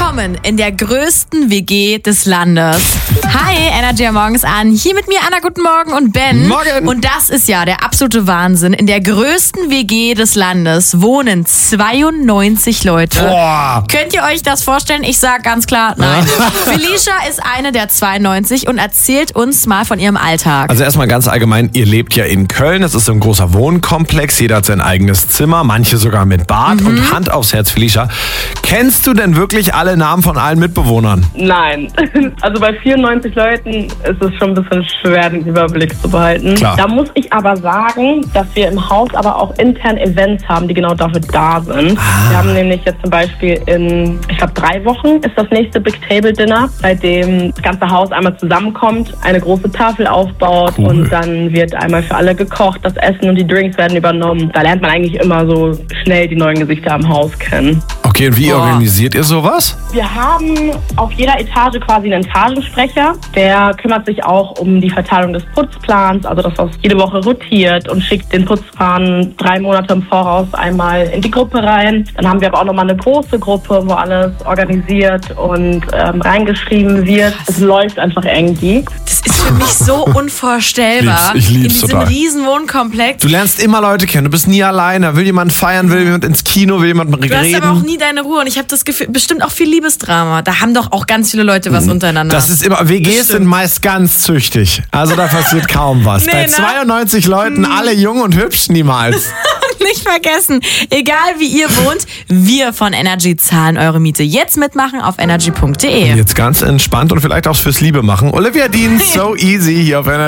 Willkommen in der größten WG des Landes. Hi, Energy am Morgens an. Hier mit mir Anna, guten Morgen, und Ben. Morgen. Und das ist ja der absolute Wahnsinn. In der größten WG des Landes wohnen 92 Leute. Boah. Könnt ihr euch das vorstellen? Ich sag ganz klar, nein. Felicia ist eine der 92 und erzählt uns mal von ihrem Alltag. Also erstmal ganz allgemein, ihr lebt ja in Köln, das ist so ein großer Wohnkomplex, jeder hat sein eigenes Zimmer, manche sogar mit Bad und Hand aufs Herz, Felicia. Kennst du denn wirklich alle Namen von allen Mitbewohnern? Nein. Also bei 94 Leuten ist es schon ein bisschen schwer, den Überblick zu behalten. Klar. Da muss ich aber sagen, dass wir im Haus aber auch intern Events haben, die genau dafür da sind. Wir haben nämlich jetzt zum Beispiel in, ich glaube 3 Wochen ist das nächste Big Table Dinner, bei dem das ganze Haus einmal zusammenkommt, eine große Tafel aufbaut und dann wird einmal für alle gekocht, das Essen und die Drinks werden übernommen. Da lernt man eigentlich immer so schnell die neuen Gesichter am Haus kennen. Okay, und wie organisiert ihr sowas? Wir haben auf jeder Etage quasi einen Etagensprecher. Der kümmert sich auch um die Verteilung des Putzplans, also dass das jede Woche rotiert und schickt den Putzplan 3 Monate im Voraus einmal in die Gruppe rein. Dann haben wir aber auch nochmal eine große Gruppe, wo alles organisiert und reingeschrieben wird. Es läuft einfach irgendwie. Das ist für mich so unvorstellbar. Ich lieb's in diesem total. riesen Wohnkomplex. Du lernst immer Leute kennen, du bist nie alleine. Will jemand feiern, will jemand ins Kino, will jemand Du hast reden. aber auch nie deine Ruhe und ich habe das Gefühl, bestimmt auch viel Liebesdrama. Da haben doch auch ganz viele Leute was untereinander. Das ist immer, WGs sind meist ganz züchtig. Also da passiert kaum was. Nee, Bei ne? 92 Leuten, alle jung und hübsch, niemals. Nicht vergessen, egal wie ihr wohnt, wir von Energy zahlen eure Miete. Jetzt mitmachen auf energy.de. Jetzt ganz entspannt und vielleicht auch fürs Liebe machen. Olivia Dean, So Easy hier auf Energy.